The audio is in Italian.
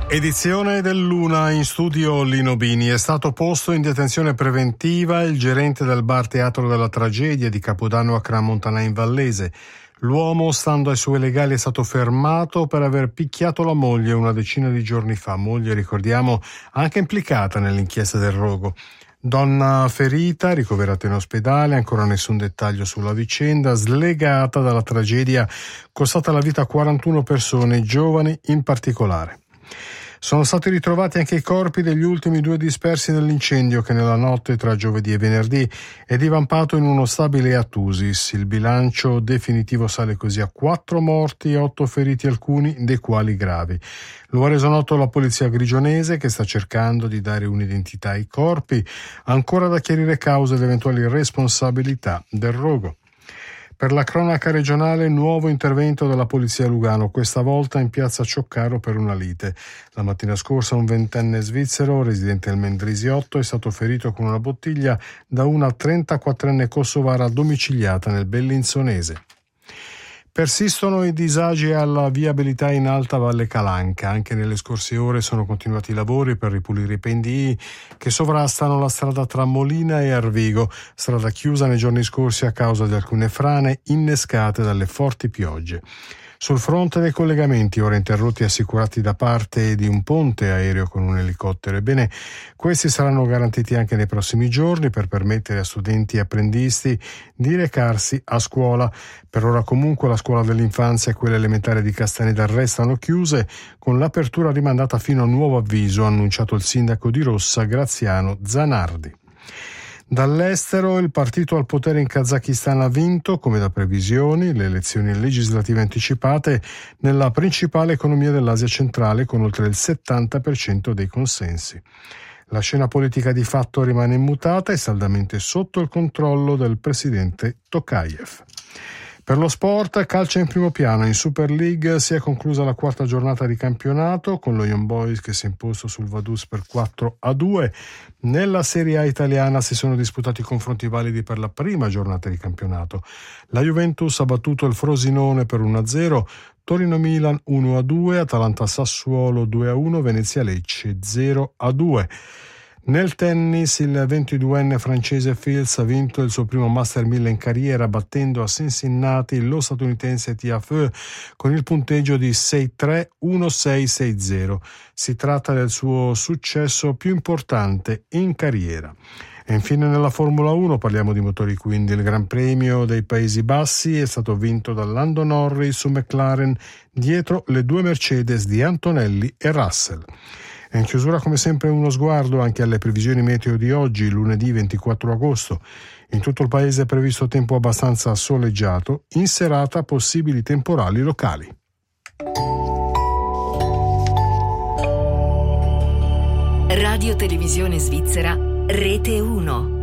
Edizione dell'Una, in studio Lino Bini. È stato posto in detenzione preventiva il gerente del bar Teatro della Tragedia di Capodanno a Crans-Montana Vallese. L'uomo, stando ai suoi legali, è stato fermato per aver picchiato la moglie una decina di giorni fa. Moglie, ricordiamo, anche implicata nell'inchiesta del rogo. Donna ferita, ricoverata in ospedale, ancora nessun dettaglio sulla vicenda, slegata dalla tragedia costata la vita a 41 persone, giovani in particolare. Sono stati ritrovati anche i corpi degli ultimi 2 dispersi nell'incendio che nella notte tra giovedì e venerdì è divampato in uno stabile a Tusis. Il bilancio definitivo sale così a 4 morti e 8 feriti, alcuni dei quali gravi. Lo ha reso noto la polizia grigionese, che sta cercando di dare un'identità ai corpi, ancora da chiarire cause ed eventuali responsabilità del rogo. Per la cronaca regionale, nuovo intervento della polizia a Lugano, questa volta in piazza Cioccaro per una lite. La mattina scorsa un 20enne svizzero, residente al Mendrisiotto, è stato ferito con una bottiglia da una 34enne kosovara domiciliata nel Bellinzonese. Persistono i disagi alla viabilità in Alta Valle Calanca. Anche nelle scorse ore sono continuati i lavori per ripulire i pendii che sovrastano la strada tra Molina e Arvigo, strada chiusa nei giorni scorsi a causa di alcune frane innescate dalle forti piogge. Sul fronte dei collegamenti, ora interrotti e assicurati da parte di un ponte aereo con un elicottero, ebbene, questi saranno garantiti anche nei prossimi giorni per permettere a studenti e apprendisti di recarsi a scuola. Per ora comunque la scuola dell'infanzia e quella elementare di Castaneda restano chiuse, con l'apertura rimandata fino a nuovo avviso, ha annunciato il sindaco di Rossa, Graziano Zanardi. Dall'estero, il partito al potere in Kazakistan ha vinto, come da previsioni, le elezioni legislative anticipate nella principale economia dell'Asia centrale, con oltre il 70% dei consensi. La scena politica di fatto rimane immutata e saldamente sotto il controllo del presidente Tokayev. Per lo sport, calcio in primo piano. In Super League si è conclusa la 4ª giornata di campionato con lo Young Boys che si è imposto sul Vaduz per 4-2. Nella Serie A italiana si sono disputati confronti validi per la prima giornata di campionato. La Juventus ha battuto il Frosinone per 1-0, Torino-Milan 1-2, Atalanta-Sassuolo 2-1, Venezia-Lecce 0-2. Nel tennis il 22enne francese Fils ha vinto il suo primo Master 1000 in carriera battendo a Cincinnati lo statunitense Tiafoe con il punteggio di 6-3, 1-6, 6-0. Si tratta del suo successo più importante in carriera. E infine nella Formula 1 parliamo di motori, quindi il Gran Premio dei Paesi Bassi è stato vinto da Lando Norris su McLaren dietro le 2 Mercedes di Antonelli e Russell. E in chiusura come sempre uno sguardo anche alle previsioni meteo di oggi, lunedì 24 agosto. In tutto il paese è previsto tempo abbastanza soleggiato, in serata possibili temporali locali. Radio Televisione Svizzera, Rete 1.